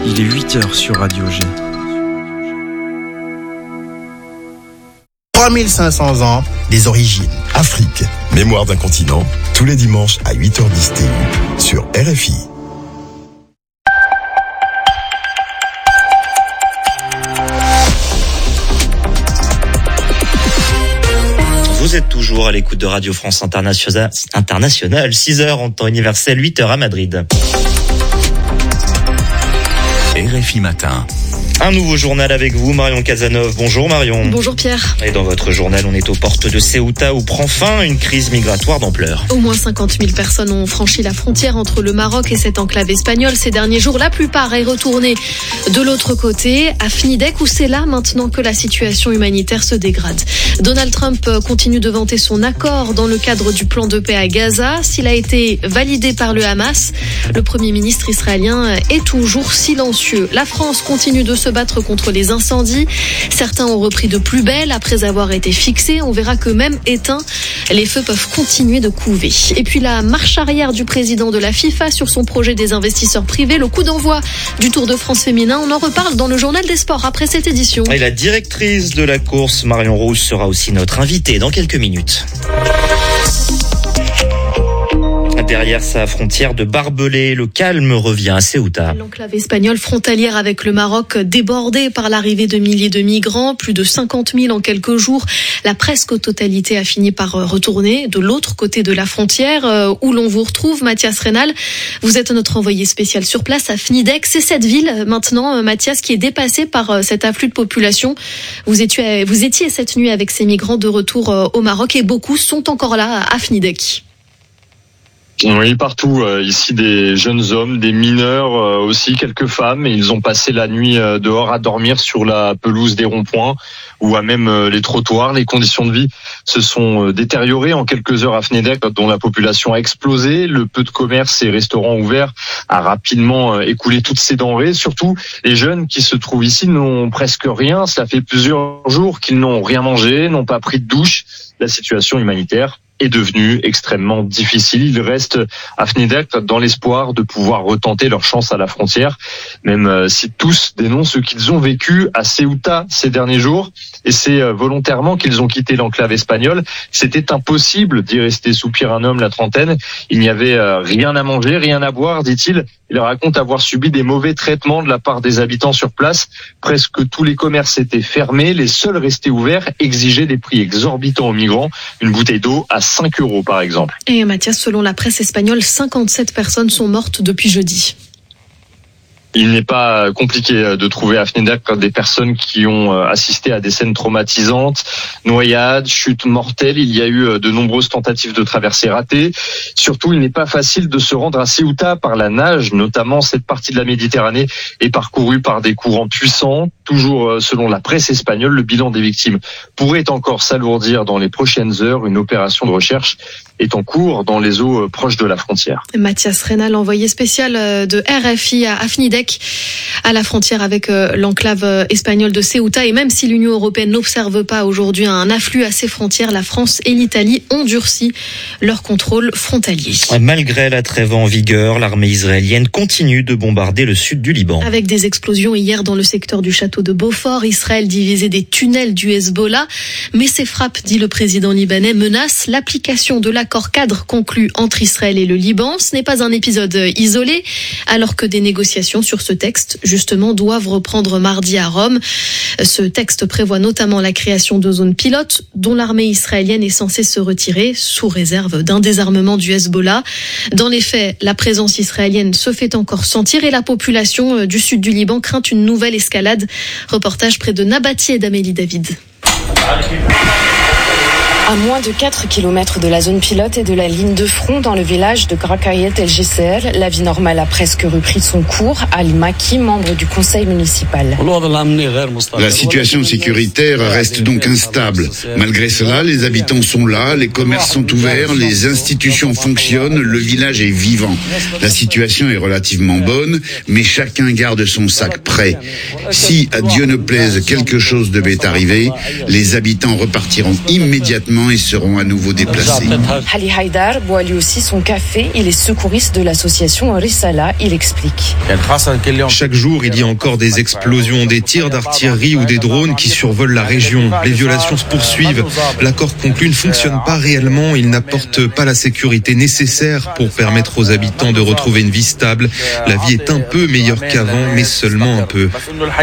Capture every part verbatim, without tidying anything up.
Il est huit heures sur Radio G. trois mille cinq cents ans des origines. Afrique, mémoire d'un continent, tous les dimanches à huit heures dix T U sur R F I. Vous êtes toujours à l'écoute de Radio France Internationale, International, six heures en temps universel, huit heures à Madrid. R F I Matin. Un nouveau journal avec vous, Marion Cazeneuve. Bonjour Marion. Bonjour Pierre. Et dans votre journal, on est aux portes de Ceuta où prend fin une crise migratoire d'ampleur. Au moins cinquante mille personnes ont franchi la frontière entre le Maroc et cette enclave espagnole ces derniers jours. La plupart est retournée de l'autre côté, à Fnidek, où c'est là maintenant que la situation humanitaire se dégrade. Donald Trump continue de vanter son accord dans le cadre du plan de paix à Gaza. S'il a été validé par le Hamas, le Premier ministre israélien est toujours silencieux. La France continue de se battre contre les incendies. Certains ont repris de plus belle après avoir été fixés. On verra que même éteints, les feux peuvent continuer de couver. Et puis la marche arrière du président de la FIFA sur son projet des investisseurs privés, le coup d'envoi du Tour de France féminin. On en reparle dans le journal des sports après cette édition. Et la directrice de la course, Marion Rousse, sera aussi notre invitée dans quelques minutes. Derrière sa frontière de barbelés, le calme revient à Ceuta. L'enclave espagnole frontalière avec le Maroc débordée par l'arrivée de milliers de migrants, plus de cinquante mille en quelques jours. La presque totalité a fini par retourner de l'autre côté de la frontière où l'on vous retrouve, Mathias Rénal. Vous êtes notre envoyé spécial sur place à Fnidek. C'est cette ville maintenant, Mathias, qui est dépassée par cet afflux de population. Vous étiez, vous étiez cette nuit avec ces migrants de retour au Maroc et beaucoup sont encore là à Fnidek. Oui, partout. Euh, ici, des jeunes hommes, des mineurs, euh, aussi quelques femmes. Et ils ont passé la nuit euh, dehors à dormir sur la pelouse des ronds-points ou à même euh, les trottoirs. Les conditions de vie se sont euh, détériorées en quelques heures à Fnidek, dont la population a explosé. Le peu de commerces et restaurants ouverts a rapidement euh, écoulé toutes ces denrées. Surtout, les jeunes qui se trouvent ici n'ont presque rien. Cela fait plusieurs jours qu'ils n'ont rien mangé, n'ont pas pris de douche. La situation humanitaire est devenue extrêmement difficile. Ils restent à Fnidek dans l'espoir de pouvoir retenter leur chance à la frontière, même si tous dénoncent ce qu'ils ont vécu à Ceuta ces derniers jours. Et c'est volontairement qu'ils ont quitté l'enclave espagnole. C'était impossible d'y rester, soupire un homme, la trentaine. Il n'y avait rien à manger, rien à boire, dit-il. Il raconte avoir subi des mauvais traitements de la part des habitants sur place. Presque tous les commerces étaient fermés. Les seuls restés ouverts exigeaient des prix exorbitants aux migrants. Une bouteille d'eau à cinq euros par exemple. Et Mathias, selon la presse espagnole, cinquante-sept personnes sont mortes depuis jeudi. Il n'est pas compliqué de trouver à Fnidek des personnes qui ont assisté à des scènes traumatisantes, noyades, chutes mortelles. Il y a eu de nombreuses tentatives de traversée ratées. Surtout, il n'est pas facile de se rendre à Ceuta par la nage, notamment cette partie de la Méditerranée est parcourue par des courants puissants. Toujours selon la presse espagnole, le bilan des victimes pourrait encore s'alourdir dans les prochaines heures. Une opération de recherche est en cours dans les eaux proches de la frontière. Mathias Rénal, envoyé spécial de R F I à Fnidek, à la frontière avec l'enclave espagnole de Ceuta. Et même si l'Union européenne n'observe pas aujourd'hui un afflux à ses frontières, la France et l'Italie ont durci leur contrôle frontalier. Malgré la trêve en vigueur, l'armée israélienne continue de bombarder le sud du Liban. Avec des explosions hier dans le secteur du château de Beaufort, Israël divisait des tunnels du Hezbollah. Mais ces frappes, dit le président libanais, menacent l'application de l'accord cadre conclu entre Israël et le Liban. Ce n'est pas un épisode isolé, alors que des négociations sur ce texte, justement, doivent reprendre mardi à Rome. Ce texte prévoit notamment la création de zones pilotes dont l'armée israélienne est censée se retirer sous réserve d'un désarmement du Hezbollah. Dans les faits, la présence israélienne se fait encore sentir et la population du sud du Liban craint une nouvelle escalade. Reportage près de Nabatieh d'Amélie David. À moins de quatre kilomètres de la zone pilote et de la ligne de front dans le village de Grakayet El Gisser, la vie normale a presque repris son cours. Ali Maki, membre du conseil municipal. La situation sécuritaire reste donc instable. Malgré cela, les habitants sont là, les commerces sont ouverts, les institutions fonctionnent, le village est vivant. La situation est relativement bonne, mais chacun garde son sac prêt. Si, à Dieu ne plaise, quelque chose devait arriver, les habitants repartiront immédiatement équipements et seront à nouveau déplacés. Ali Haïdar boit lui aussi son café. Il est secouriste de l'association Risala. Il explique. Chaque jour, il y a encore des explosions, des tirs d'artillerie ou des drones qui survolent la région. Les violations se poursuivent. L'accord conclu ne fonctionne pas réellement. Il n'apporte pas la sécurité nécessaire pour permettre aux habitants de retrouver une vie stable. La vie est un peu meilleure qu'avant, mais seulement un peu.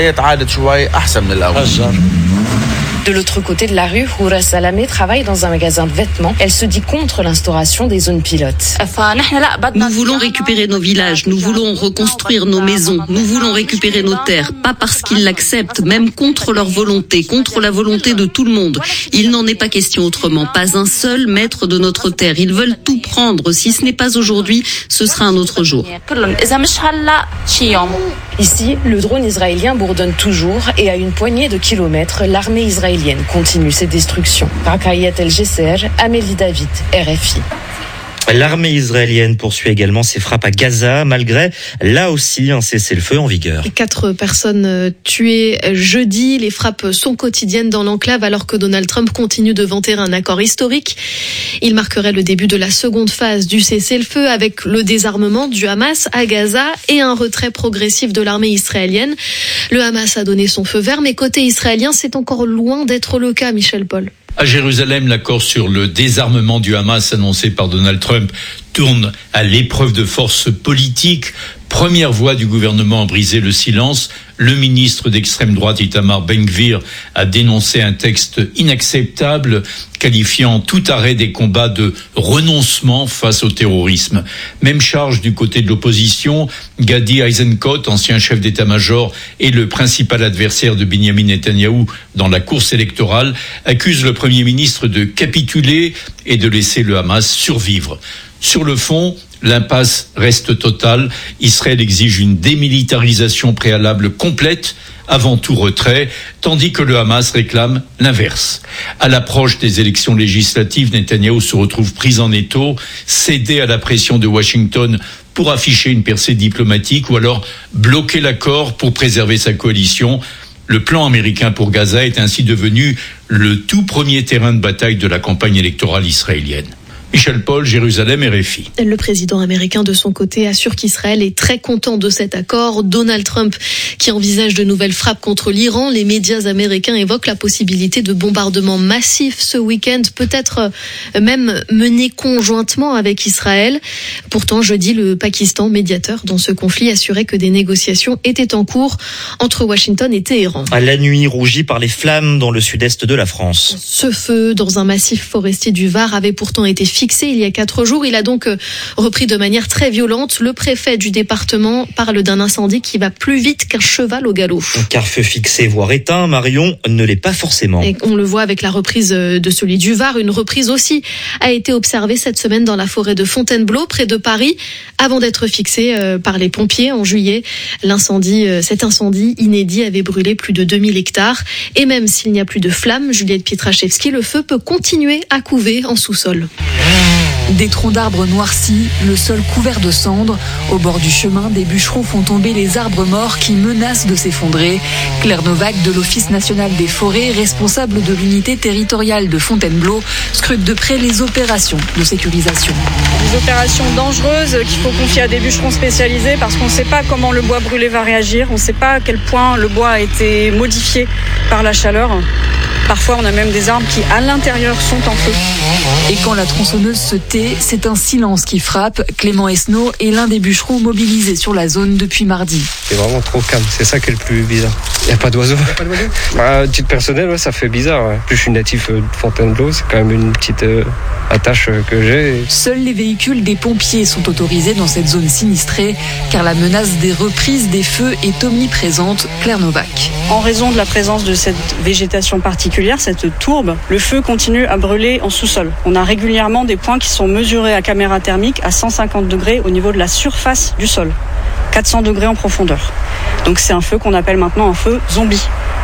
De l'autre côté de la rue, Houra Salamé travaille dans un magasin de vêtements. Elle se dit contre l'instauration des zones pilotes. Nous voulons récupérer nos villages, nous voulons reconstruire nos maisons, nous voulons récupérer nos terres, pas parce qu'ils l'acceptent, même contre leur volonté, contre la volonté de tout le monde. Il n'en est pas question autrement, pas un seul maître de notre terre. Ils veulent tout prendre. Si ce n'est pas aujourd'hui, ce sera un autre jour. Ici, le drone israélien bourdonne toujours et à une poignée de kilomètres, l'armée israélienne continue ses destructions. Rakayat El Jesser, Amélie David, R F I. L'armée israélienne poursuit également ses frappes à Gaza, malgré là aussi un cessez-le-feu en vigueur. Quatre personnes tuées jeudi. Les frappes sont quotidiennes dans l'enclave alors que Donald Trump continue de vanter un accord historique. Il marquerait le début de la seconde phase du cessez-le-feu avec le désarmement du Hamas à Gaza et un retrait progressif de l'armée israélienne. Le Hamas a donné son feu vert, mais côté israélien, c'est encore loin d'être le cas, Michel Paul. À Jérusalem, l'accord sur le désarmement du Hamas annoncé par Donald Trump tourne à l'épreuve de force politique. Première voix du gouvernement à briser le silence. Le ministre d'extrême droite Itamar Ben-Gvir a dénoncé un texte inacceptable, qualifiant tout arrêt des combats de renoncement face au terrorisme. Même charge du côté de l'opposition. Gadi Eisenkot, ancien chef d'état-major et le principal adversaire de Benyamin Netanyahou dans la course électorale, accuse le Premier ministre de capituler et de laisser le Hamas survivre. Sur le fond, l'impasse reste totale. Israël exige une démilitarisation préalable complète avant tout retrait, tandis que le Hamas réclame l'inverse. À l'approche des élections législatives, Netanyahou se retrouve pris en étau, cédé à la pression de Washington pour afficher une percée diplomatique ou alors bloquer l'accord pour préserver sa coalition. Le plan américain pour Gaza est ainsi devenu le tout premier terrain de bataille de la campagne électorale israélienne. Michel Paul, Jérusalem, R F I. Le président américain, de son côté, assure qu'Israël est très content de cet accord. Donald Trump, qui envisage de nouvelles frappes contre l'Iran. Les médias américains évoquent la possibilité de bombardements massifs ce week-end, peut-être même menés conjointement avec Israël. Pourtant, jeudi, le Pakistan, médiateur dans ce conflit, assurait que des négociations étaient en cours entre Washington et Téhéran. À la nuit, rougie par les flammes dans le sud-est de la France. Ce feu dans un massif forestier du Var avait pourtant été fixé il y a quatre jours. Il a donc repris de manière très violente. Le préfet du département parle d'un incendie qui va plus vite qu'un cheval au galop. Car feu fixé, voire éteint, Marion ne l'est pas forcément. Et on le voit avec la reprise de celui du Var. Une reprise aussi a été observée cette semaine dans la forêt de Fontainebleau, près de Paris, avant d'être fixé par les pompiers en juillet. L'incendie, cet incendie inédit avait brûlé plus de deux mille hectares. Et même s'il n'y a plus de flammes, Juliette Pietraszewski, le feu peut continuer à couver en sous-sol. Des troncs d'arbres noircis, le sol couvert de cendres. Au bord du chemin, des bûcherons font tomber les arbres morts qui menacent de s'effondrer. Claire Novak de l'Office national des forêts, responsable de l'unité territoriale de Fontainebleau, scrute de près les opérations de sécurisation. Des opérations dangereuses qu'il faut confier à des bûcherons spécialisés parce qu'on ne sait pas comment le bois brûlé va réagir, on ne sait pas à quel point le bois a été modifié par la chaleur. Parfois, on a même des arbres qui, à l'intérieur, sont en feu. Et quand la tronçonneuse se tait, c'est un silence qui frappe. Clément Esnault est l'un des bûcherons mobilisés sur la zone depuis mardi. C'est vraiment trop calme, c'est ça qui est le plus bizarre. Il n'y a pas d'oiseaux. Il n'y a pas d'oiseaux bah, à titre personnel, ouais, ça fait bizarre. Ouais. Plus je suis natif de Fontainebleau, c'est quand même une petite euh, attache que j'ai. Seuls les véhicules des pompiers sont autorisés dans cette zone sinistrée, car la menace des reprises des feux est omniprésente. Claire Novak. En raison de la présence de cette végétation particulière, cette tourbe, le feu continue à brûler en sous-sol. On a régulièrement des points qui sont mesurés à caméra thermique à cent cinquante degrés au niveau de la surface du sol, quatre cents degrés en profondeur. Donc c'est un feu qu'on appelle maintenant un feu zombie,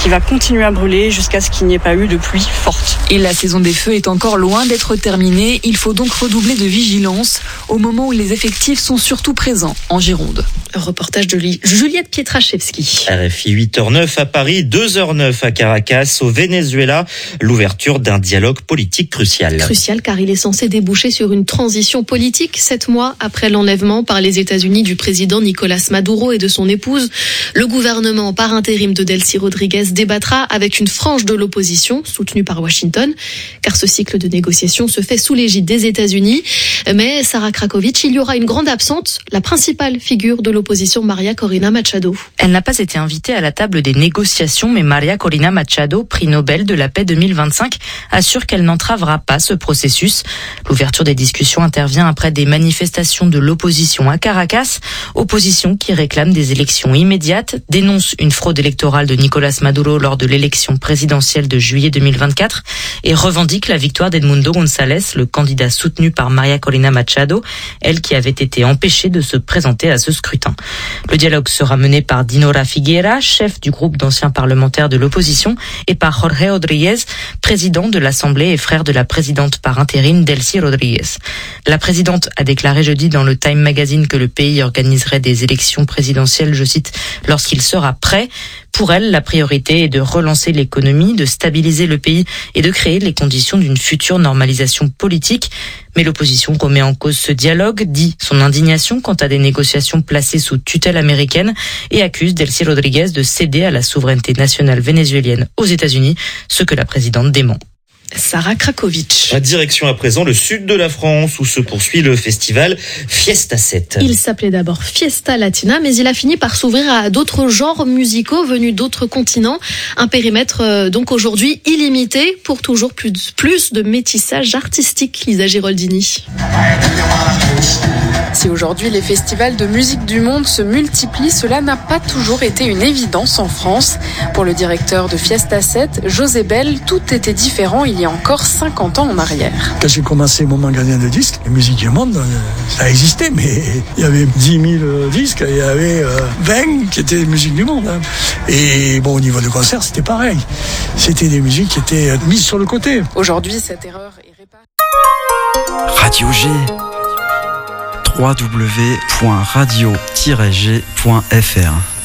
qui va continuer à brûler jusqu'à ce qu'il n'y ait pas eu de pluie forte. Et la saison des feux est encore loin d'être terminée. Il faut donc redoubler de vigilance au moment où les effectifs sont surtout présents en Gironde. Un reportage de Juliette Pietraszewski. R F I huit heures neuf à Paris, deux heures neuf à Caracas, au Venezuela. L'ouverture d'un dialogue politique crucial. Crucial car il est censé déboucher sur une transition politique sept mois après l'enlèvement par les États-Unis du président Nicolás Maduro et de son épouse. Le gouvernement par intérim de Delcy Rodríguez débattra avec une frange de l'opposition soutenue par Washington, car ce cycle de négociations se fait sous l'égide des États-Unis. Mais Sarah Krakowicz, il y aura une grande absente, la principale figure de l'opposition, Maria Corina Machado. Elle n'a pas été invitée à la table des négociations, mais Maria Corina Machado, prix Nobel de la paix deux mille vingt-cinq, assure qu'elle n'entravera pas ce processus. L'ouverture des discussions intervient après des manifestations de l'opposition à Caracas, opposition qui réclame des élections immédiates, dénonce une fraude électorale de Nicolás Maduro lors de l'élection présidentielle de juillet deux mille vingt-quatre et revendique la victoire d'Edmundo González, le candidat soutenu par Maria Corina Machado, elle qui avait été empêchée de se présenter à ce scrutin. Le dialogue sera mené par Dinora Figueira, chef du groupe d'anciens parlementaires de l'opposition, et par Jorge Rodríguez, président de l'Assemblée et frère de la présidente par intérim Delcy Rodríguez. La présidente a déclaré jeudi dans le Time Magazine que le pays organiserait des élections présidentielles, je cite, lorsqu'il sera prêt. Pour elle, la priorité est de relancer l'économie, de stabiliser le pays et de créer les conditions d'une future normalisation politique. Mais l'opposition remet en cause ce dialogue, dit son indignation quant à des négociations placées sous tutelle américaine et accuse Delcy Rodríguez de céder à la souveraineté nationale vénézuélienne aux États-Unis, ce que la présidente dément. Sarah Krakowicz. Direction à présent le sud de la France où se poursuit le festival Fiesta sept. Il s'appelait d'abord Fiesta Latina, mais il a fini par s'ouvrir à d'autres genres musicaux venus d'autres continents. Un périmètre euh, donc aujourd'hui illimité pour toujours plus de, plus de métissage artistique, Lisa Giraldini. Si aujourd'hui les festivals de musique du monde se multiplient, cela n'a pas toujours été une évidence en France. Pour le directeur de Fiesta sept, José Bell, tout était différent il y a encore cinquante ans en arrière. Quand j'ai commencé mon magasin de disques, la musique du monde, ça existait, mais il y avait dix mille disques, il y avait vingt qui étaient musique du monde. Et bon, au niveau de concert, c'était pareil. C'était des musiques qui étaient mises sur le côté. Aujourd'hui, cette erreur est réparée. Radio G. w w w point radio tiret g point f r